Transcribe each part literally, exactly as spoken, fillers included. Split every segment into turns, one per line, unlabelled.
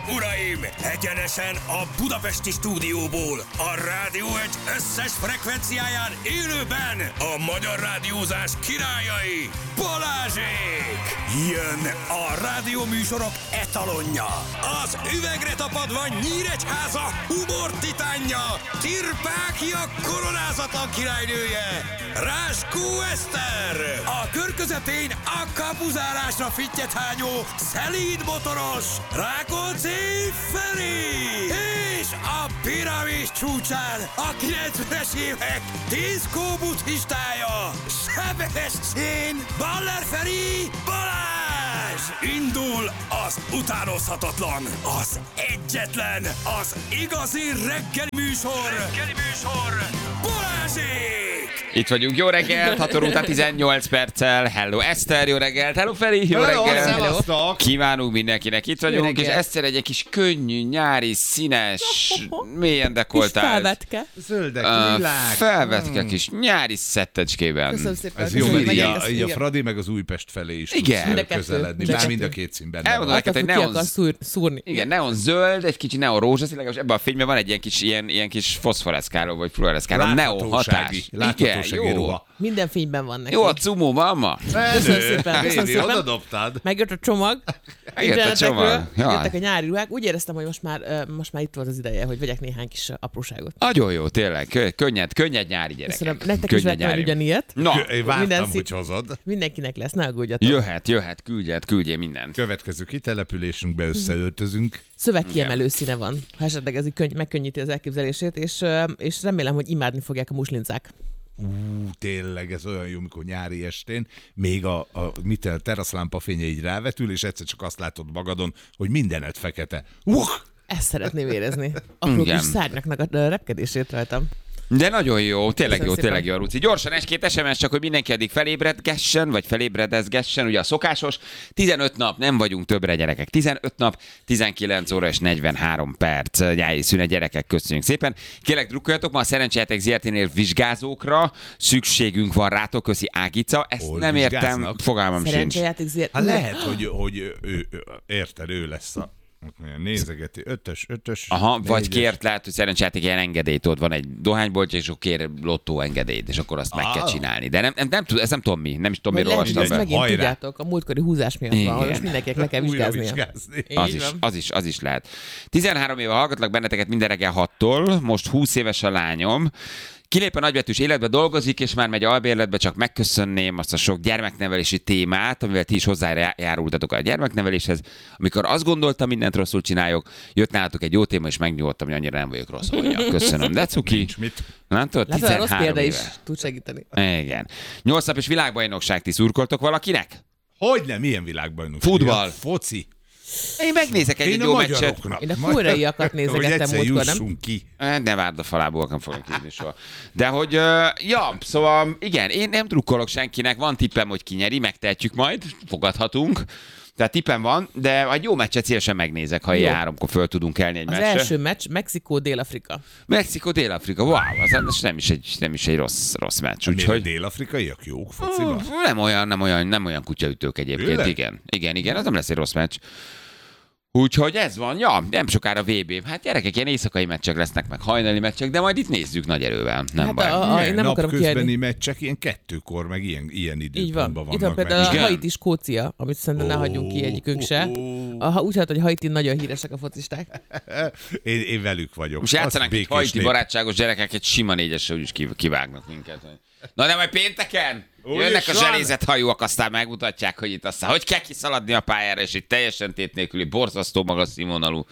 uraim! Egyenesen a budapesti stúdióból, a Rádió egy összes frekvenciáján élőben a magyar rádiózás királyai, Balázsék! Jön a rádióműsorok etalonja, az üvegre tapadva Nyíregyháza humor titánja, Tirpákia koronázatlan királynője, Ráskó Eszter! A kör közepén a kapuzárásra fittyet hányó, szelíd motoros, Rákóczi Feri! És a piramis csúcsán a kilencvenes évek diszkó buddhistája, Sebestyén Baller Feri Balázs! Indul az utánozhatatlan, az egyetlen, az igazi reggeli műsor, reggeli műsor, Balázsék!
Itt vagyunk, jó reggelt, hat óra után tizennyolc perccel. Hello Eszter, jó reggelt, hello Feri, jó
hello,
reggelt.
Hello.
Kívánunk mindenkinek, itt vagyunk, és Eszter egy kis könnyű, nyári, színes, mélyen dekoltált.
És felvetke.
Zöldek,
Uh,
lilák.
felvetke kis nyári szettecskében.
Köszönöm szépen.
Ez jó, mert így a,
Köszönöm.
így a Fradi meg az Újpest felé is
Igen.
tudsz
Mind a kettő.
közeledni.
Mind a
Már
kettő.
mind a két színben.
Elmondom neked, hogy
Ki
neon,
akar szúr, szúrni.
igen, neon zöld, egy kicsi neon rózsaszín, legalábbis ebben a filmben van egy ilyen kis, ilyen, ilyen kis foszforeszkáló, vagy fluoreszkáló, neon hatás.
Láthatósági
Igen, jó.
ruha.
Minden fényben van neki.
Jó a cumó, mamma.
Köszönöm szépen, köszönöm
Bébi, oda
szépen.
dobtad.
Megjött a csomag.
Megjött a csomag.
Internetekről
Jaj.
jöttek a nyári ruhák. Úgy éreztem, hogy most már, ö, most már itt volt az ideje, hogy vegyek néhány kis ö, apróságot.
Nagyon jó, tényleg. Kö- Könnyed, könnyed nyári gyerekek.
Köszönöm. Nektek is vettem ugyanilyet.
Na,
Én vártam,
Minden
hogy
szín-
hozod.
Mindenkinek lesz, ne aggódjatok.
jöhet, jöhet, küldjed, küldjél mindent.
Következő kitelepülésünkbe összeöltözünk.
Szövegkiemelő színe van, ha esetleg ez így könny- megkönnyíti az elképzelését, és, ö, és remélem, hogy imádni fogják a muslincák.
Ú, tényleg, ez olyan jó, mikor nyári estén még a, a mit el, teraszlámpa fénye így rávetül, és egyszer csak azt látod magadon, hogy mindened fekete. Uh!
Ezt szeretném érezni. Apró
Igen.
kis szárnyaknak a ö, repkedését rajtam.
De nagyon jó, tényleg
Köszönöm
jó, tényleg
szépen.
jó, Ruci. Gyorsan egy-két es em es, csak hogy mindenki addig felébredgessen, vagy felébredezgessen, ugye a szokásos. tizenöt nap, nem vagyunk többre gyerekek. tizenöt nap, tizenkilenc óra és negyvenhárom perc nyári szünet, gyerekek, köszönjük szépen. Kérlek, drukkoljatok, ma a Szerencsejáték zé er té-nél vizsgázókra szükségünk van rátok, köszi Ágica. Ezt
Hol
nem értem,
vizsgáznak?
fogalmam sincs.
Szerencsejáték zért.
Hát lehet, hogy, hogy ő, ő, ő, érted, ő lesz a nézegeti, ötös, ötös,
Aha, vagy
négyes.
kért, lehet, hogy Szerencsejáték ilyen engedélyt, ott van egy dohányboltja, és akkor kér lottó engedélyt, és akkor azt meg kell
Ah.
csinálni. De nem, nem, nem, tud- ezt nem tudom mi, nem is tudom,
Vagy
miről
lehet, hogy
olvastam
ezt
be.
megint
Hajrá.
tudjátok, a múltkori húzás miatt van, hogy most mindenkinek le kell
Újra
vizsgáznia.
vizsgázni.
Így
Az is,
van.
az, is, az is lehet. tizenhárom éve hallgatlak benneteket minden reggel hattól, most húsz éves a lányom. Kilép a nagybetűs életbe, dolgozik, és már megy albérletbe, csak megköszönném azt a sok gyermeknevelési témát, amivel ti is hozzájárultatok a gyermekneveléshez. Amikor azt gondoltam, mindent rosszul csinálok, jött nálatok egy jó téma, és megnyugodtam, hogy annyira nem vagyok rossz. Mondja. Köszönöm. De cuki.
Nincs mit.
Nem tudod,
Látod, a rossz
tizenhárom
példa is
éve.
tud segíteni.
Igen. Nyolc napos világbajnokság, ti szurkoltok valakinek?
Hogy nem, ilyen világbajnok.
Futball.
Ja, foci.
Én megnézek egy, egy
Én a
jó meccset.
magyaroknak.
Én a koreaiakat
Hogy
nézegettem
egyszer
múltkor, nem?
jussunk ki.
Ne várd a falából, nem fogok írni soha. De hogy, uh, ja, szóval igen, én nem drukkolok senkinek, van tippem, hogy ki nyeri, megtehetjük majd, fogadhatunk. Tehát tippem van, de egy jó meccset szívesen megnézek, ha ilyen háromkor föl tudunk kelni egy
Az
meccsre.
első meccs Mexikó-Dél-Afrika.
Mexikó, Dél-Afrika, wow, az, az nem is egy, nem is egy rossz, rossz meccs,
Miért
úgyhogy...
dél-afrikaiak jók fociba?
Nem olyan, nem olyan, nem olyan kutyaütők egyébként,
Tényleg?
igen. Igen, igen, az nem lesz egy rossz meccs. Úgyhogy ez van, ja, nem sokára vé bé. Hát gyerekek, ilyen éjszakai meccsek lesznek, meg hajnali meccsek, de majd itt nézzük nagy erővel, nem
Hát
baj.
a- a- én nem akarom
napközbeni
kiadni.
meccsek ilyen kettőkor, meg ilyen, ilyen
Így van.
időpontban
Itt van
vannak
például
meg.
a Haiti Skócia, amit szerintem ne hagyjunk ki egyikünk se. Ha úgy hát, hogy Haiti nagyon híresek a focisták.
Én, én velük vagyok.
Most játszanánk
Az
egy
békés
hajti
nép.
barátságos gyerekek, egy sima négyesre úgyis kiv- kivágnak minket. Na de majd pénteken
Úgy
jönnek
is
a
van.
zselézett hajóak, aztán megmutatják, hogy itt aztán hogy kell kiszaladni a pályára, és egy teljesen tét nélküli, borzasztó magas színvonalú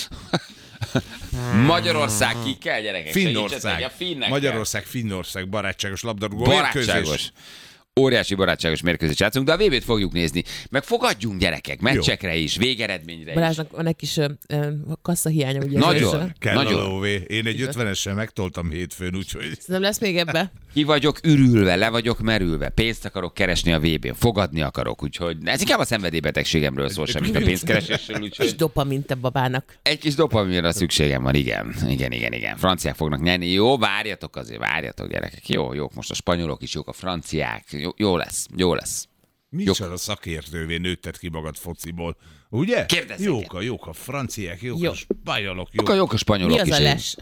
Magyarország ki kell, gyerekek. Segítsetek,
Finnország.
a finnek
Magyarország, Finnország barátságos labdarúgó
Barátságos.
mérkőzés.
Óriási barátságos mérkőzést játszunk, de a vé bét fogjuk nézni. Meg fogadjunk gyerekek, meccsekre is, végeredményre is.
Balázsnak van egy kis ö, ö, kasszahiánya, ugye?
Nagyon.
És, ö,
Kell
Nagyon.
a lóvé. Én egy ötvenessel megtoltam hétfőn, úgyhogy...
Szerintem lesz még ebbe.
Ki vagyok ürülve, le vagyok merülve, pénzt akarok keresni a vé bén, fogadni akarok, úgyhogy ez inkább a szenvedélybetegségemről szól, semmit a pénzkeresésről,
Kis
úgyhogy
dopamin te babának.
egy kis dopaminra szükségem van, igen, igen, igen, igen. Franciák fognak nyerni, jó, várjatok azért, várjatok gyerekek, jó, jók most a spanyolok is, jók a franciák, jó, jó lesz, jó lesz.
Micsoda szakértővé nőtted ki magad fociból, ugye?
Kérdezzék.
Jók a, jók a franciák, jók
Jó.
a spanyolok, jók.
Jók a, jók a spanyolok
Mi az
is.
a les?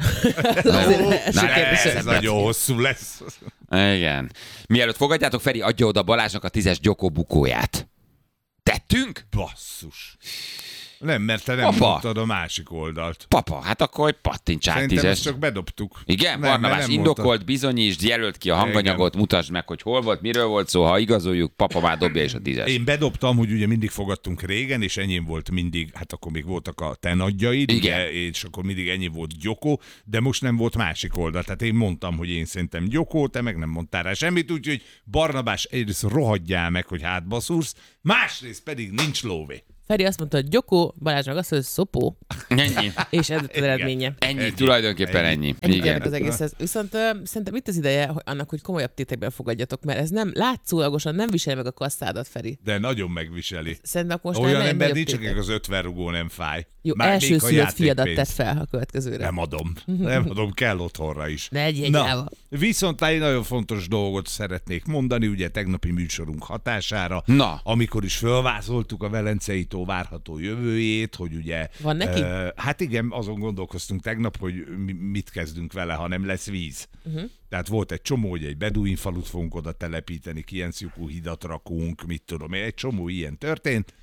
Ez
Na,
a kérdés.
Ez nagyon hosszú lesz.
Igen. Mielőtt fogadjátok, Feri adja oda Balázsnak a tízes Gyoko bukóját. Tettünk?
Basszus. Nem, mert te nem
Apa.
mondtad a másik oldalt.
Papa, hát akkor hogy pattints át
Szerintem
tízes.
ezt csak bedobtuk.
Igen,
Nem,
Barnabás,
mert nem
indokolt,
mondtad.
bizonyítsd, jelölt ki a hanganyagot, mutasd meg, hogy hol volt, miről volt szó, ha igazoljuk, papa már dobja is a tízes.
Én bedobtam, hogy ugye mindig fogadtunk régen, és enyém volt mindig, hát akkor még voltak a te nagyjaid,
Igen.
ugye, és akkor mindig ennyi volt Gyoko, de most nem volt másik oldal. Tehát én mondtam, hogy én szerintem Gyoko, te meg nem mondtál rá semmit, úgyhogy Barnabás egyrészt rohadjál meg, hogy hátba szúrsz, másrészt pedig nincs lóvé.
Feri azt mondta, hogy Gyoko, Balázs meg azt mondta, hogy szopó,
Ennyi.
és ez az eredménye.
Ennyi,
Ennyi.
tulajdonképpen ennyi.
Ennyi
Igen.
kérdek az egészhez. Viszont uh, szerintem itt az ideje hogy annak, hogy komolyabb tétekben fogadjatok, mert ez nem látszólagosan nem visel meg a kasszádat, Feri.
De nagyon megviseli.
Szerintem most
Olyan
már
ember
nagyobb
nincs,
tétek.
akik az ötven rugó nem fáj.
Jó,
Már
első
még a
szülött fiadat
játékpénz.
tett fel a következőre.
Nem adom. Nem adom, kell otthonra is.
Ne egyél
Na,
gyáva.
viszont egy nagyon fontos dolgot szeretnék mondani, ugye tegnapi műsorunk hatására,
Na.
amikor is fölvázoltuk a Velencei tó várható jövőjét, hogy ugye...
Van neki?
Uh, hát igen, azon gondolkoztunk tegnap, hogy mi, mit kezdünk vele, ha nem lesz víz. Uh-huh. Tehát volt egy csomó, hogy egy beduin falut fogunk oda telepíteni, Kienc-Jukú hidat rakunk, mit tudom én, egy csomó ilyen történt.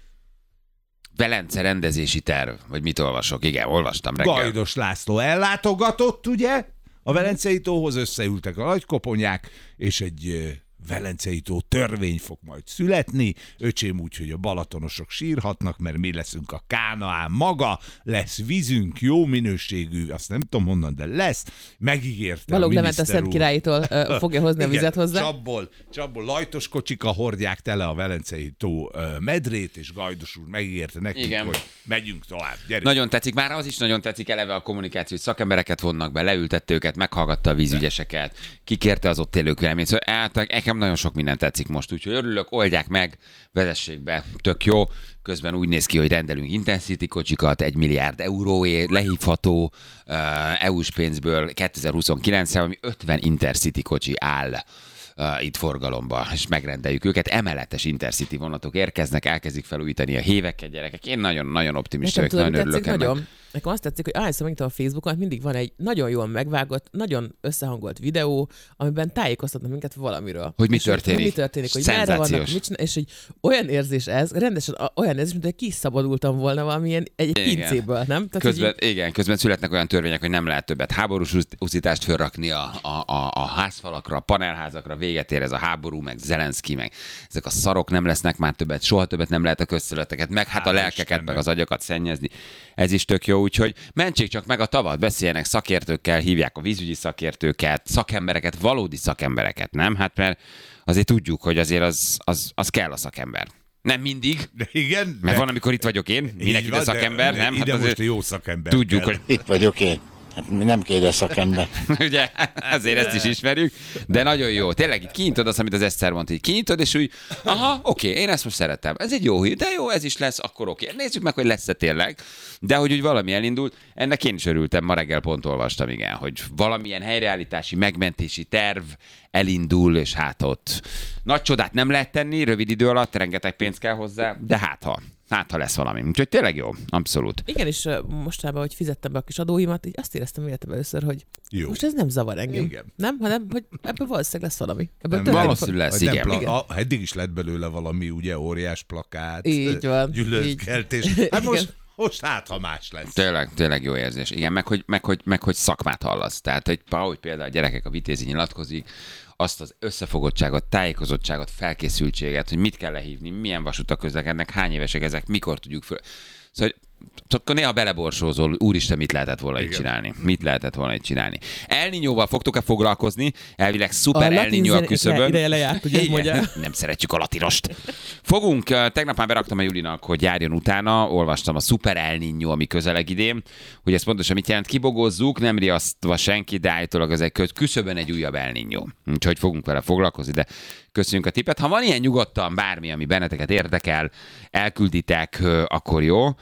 Velence rendezési terv, vagy mit olvasok? Igen, olvastam reggel.
Gajdos László ellátogatott, ugye? A Velencei tóhoz összeültek a nagykoponyák, és egy ö, Velencei tó törvény fog majd születni. Öcsém úgy, hogy a balatonosok sírhatnak, mert mi leszünk a Kánaán maga, lesz vízünk, jó minőségű, azt nem tudom honnan, de lesz. Megígérte
Balogh
a
Levent a
miniszter
Szent
úr.
Királytól uh, fogja hozni a
Igen,
vizet hozzá.
Csapból, csapból lajtos kocsika hordják tele a Velencei tó ö, medrét, és Gajdos úr megígérte nekünk,
Igen.
hogy megyünk tovább. Gyerünk.
Nagyon tetszik, már az is nagyon tetszik eleve a kommunikáció, hogy szakembereket vonnak be, leültette őket, meghallgatta a vízügyeseket, kikérte az ott élők véleményét. Szóval általában nekem nagyon sok minden tetszik most, úgyhogy örülök, oldják meg, vezessék be, tök jó. Közben úgy néz ki, hogy rendelünk Intensity kocsikat, egy milliárd euróért lehívható uh, é u-s pénzből kétezer-huszonkilencre, ami ötven Intercity kocsi áll uh, itt forgalomba, és megrendeljük őket. Emeletes Intercity vonatok érkeznek, elkezdik felújítani a héveket, gyerekek. Én nagyon-nagyon optimista
Nekem
vagyok,
tudod,
nagyon
mi
örülök
tetszik
ennek.
nagyon? Nekem azt tetszik, hogy ahányszor megnyitom a Facebookon, mindig van egy nagyon jól megvágott, nagyon összehangolt videó, amiben tájékoztatnak minket valamiről.
Hogy mi
És
történik.
Mi történik, hogy merre vannak,
Szenzációs.
mit csinál, és hogy olyan érzés ez, rendesen a- olyan érzés, mint hogy kiszabadultam volna valamilyen egy, egy
Igen.
pincéből, nem? Tehát, hogy
Közben, igen, közben születnek olyan törvények, hogy nem lehet többet háborús usz- uszítást fölrakni a, a, a, a házfalakra, a panelházakra, véget ér ez a háború, meg Zelenszky, meg ezek a szarok nem lesznek már többet, soha többet nem lehet a közszöveteket, meg hát a
Hál'
lelkeket,
Istennek.
meg az agyakat szennyezni. Ez is tök jó, úgyhogy mentsék csak meg a tavat, beszéljenek szakértőkkel, hívják a vízügyi szakértőket, szakembereket, valódi szakembereket, nem? Hát mert azért tudjuk, hogy azért az, az, az kell a szakember. Nem mindig,
De igen,
mert
de-
van, amikor itt vagyok én,
Így
mindenki
van,
a szakember,
de
nem?
Ide
Hát
most
azért
jó szakember
tudjuk,
kell.
hogy
Itt vagyok én. Hát mi nem kérdez szakember.
ugye, azért ezt is ismerjük, de nagyon jó. Tényleg így kinyitod azt, amit az Eszter mondta, hogy kinyitod, és úgy, aha, oké, én ezt most szeretem. Ez egy jó hír, de jó, ez is lesz, akkor oké. Nézzük meg, hogy lesz-e tényleg. De hogy úgy valami elindult, ennek én is örültem, ma reggel pont olvastam, igen, hogy valamilyen helyreállítási, megmentési terv elindul, és hát ott nagy csodát nem lehet tenni, rövid idő alatt, rengeteg pénz kell hozzá, de hát ha, hát ha lesz valami. Úgyhogy tényleg jó, abszolút.
Igen, és uh, mostában, hogy fizettem be a kis adóimat, így azt éreztem életemben először, hogy
Jó.
most ez nem zavar engem.
Igen.
Nem, hanem, hogy ebből valószínűleg lesz valami. Ebből
Nem,
történik
valószínű
valami.
lesz,
Vagy nem
igen.
pla-
Igen.
a, eddig is lett belőle valami, ugye, óriás plakát.
Így van,
Gyűlöletkeltés. Hát most, most hát, ha más lesz.
Tényleg, tényleg jó érzés. Igen, meg hogy, meg, hogy, meg hogy szakmát hallasz. Tehát, hogy ahogy például a gyerekek a Vitézi nyilatkozik, azt az összefogottságot, tájékozottságot, felkészültséget, hogy mit kell lehívni, milyen vasutak közlekednek, hány évesek ezek, mikor tudjuk föl. Szóval akkor néha beleborsózol, úristen, mit lehetett volna itt csinálni? Mit lehetett volna itt csinálni? El Niñóval fogtok-e foglalkozni? Elvileg szuper
A
El
latin
Niñó a
zene-
küszöbön.
ideje lejárt, ugye,
Igen,
mondja.
nem szeretjük a latinost. Fogunk, eh, tegnap már beraktam a Julinak, hogy járjon utána, olvastam a szuper El Niñó, ami közeleg idén, hogy ez pontosan mit jelent, kibogozzuk, nem riasztva senki, de állítólag ez egy kö- küszöbön egy újabb El Niñó. Úgyhogy fogunk vele foglalkozni, de köszönjük a tippet. Ha van ilyen nyugodtan bármi, ami benneteket érdekel, elkülditek, ö, akkor jó. És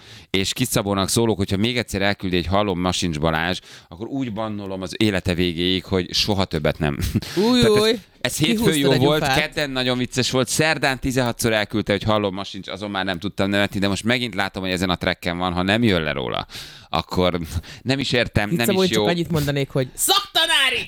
és Kiszabónak szólok, hogyha még egyszer elküldi egy halom Masincs Balázs, akkor úgy bannolom az élete végéig, hogy soha többet nem.
Új,
Tehát
új.
ez, ez hétfőn jó
Kihúztad a
volt,
gyufát.
kedden nagyon vicces volt, szerdán tizenhatszor elküldte, hogy hallom Masincs, azon már nem tudtam nevetni, de most megint látom, hogy ezen a trekken van, ha nem jön le róla, akkor nem is értem, nem
Szabó,
is
csak
jó.
annyit mondanék, hogy szaktanári!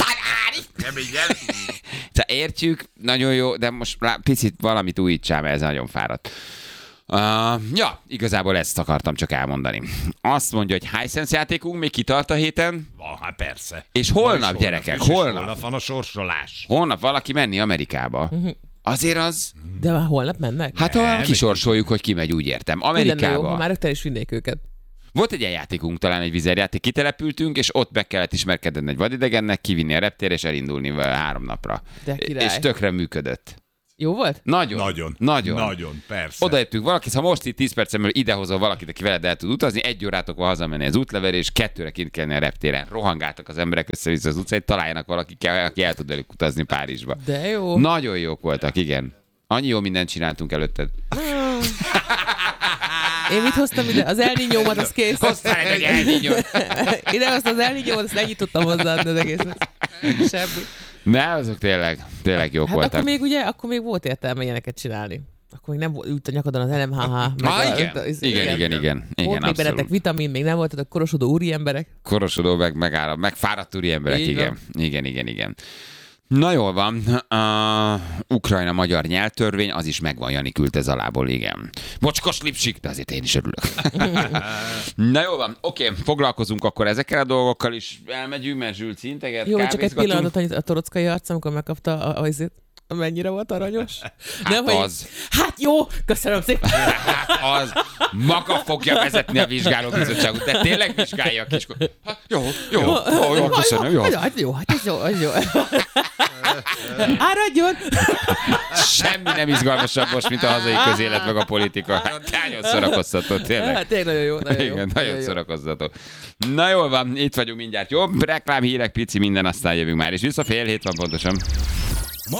Tehát értjük, nagyon jó, de most lá- picit valamit újítsál, mert ez nagyon fáradt. Uh, ja, igazából ezt akartam csak elmondani. Azt mondja, hogy Hisense játékunk még kitart a héten,
Van, hát persze.
és
Ma is
holnap, gyerekek,
is, és
holnap.
Holnap van a sorsolás.
Holnap valaki menni Amerikába. Azért az,
De már holnap mennek?
hát ha kisorsoljuk, hogy ki megy, úgy értem.
Mi lenne jó, ha
Amerikába.
már rögtön is vinnék őket.
Volt egy ilyen játékunk, talán egy vizerjáték, kitelepültünk, és ott be kellett ismerkedni egy vadidegennek, kivinni a reptérre, és elindulni vele három napra.
De király.
És tökre működött.
Jó volt?
Nagyon.
Nagyon.
Nagyon.
Nagyon, persze.
Odaértünk valaki, ha most itt tíz percen belül idehozol valakit, aki veled el tud utazni, egy órátok van hazamenni az útlevelre, és kettőre kint kellene a reptéren. Rohangáltak az emberek össze-vissza az utcán, találjanak valaki, aki el tud velük utazni Párizsba.
De jó.
Nagyon jók voltak, igen. Annyi jó mindent csináltunk előtted.
Én mit hoztam ide? Az El Niñómat, az kész.
Hoztál egy elnyígyot.
Ide hoztam az El Niñómat, azt ennyit tudtam hozzáadni az egészet. Semmi.
Ne, azok tényleg, tényleg jók
Hát
voltak.
akkor még ugye, akkor még volt értelme ilyeneket csinálni. Akkor még nem volt, ült a nyakadon az el em há há. meg
Ah,
a-
igen.
az-
igen, igen, igen, igen,
Volt
igen,
még bennetek
abszolút.
vitamin, még nem voltatok korosodó úri emberek.
Korosodó, meg, megáll, meg fáradt úri emberek,
Így
igen. Igen, igen, igen. Na jól van, uh, Ukrajna-magyar nyelvtörvény, az is megvan, Jani küldte Zalából, igen. Mocskos lipsik, de azért én is örülök. Na jól van, oké, foglalkozunk akkor ezekkel a dolgokkal is, elmegyünk, mert Zsülci integet,
Jó, csak egy
kávézgatunk.
pillanatot annyit a torockai arc, amikor megkapta a, a, a, mennyire volt aranyos?
Hát
hogy-
az.
Hát jó, köszönöm szépen.
Hát az maga fogja vezetni a vizsgálóbizottságot, de tényleg vizsgálja a kiskor. Hát, jó, jó, jó, jó, köszönöm, jó.
Hát jó, hát ez jó, ez jó. Áradjon!
Semmi nem izgalmasabb most, mint a hazai közélet meg a politika. Hát nagyon szórakoztató, tényleg.
Hát tényleg nagyon jó, nagyon jó.
Igen, nagyon
jó.
szórakoztató. Na jól van, itt vagyunk mindjárt. Jó, reklám, hírek, pici, minden, aztán jövünk már. És vissza fél hét van pontosan.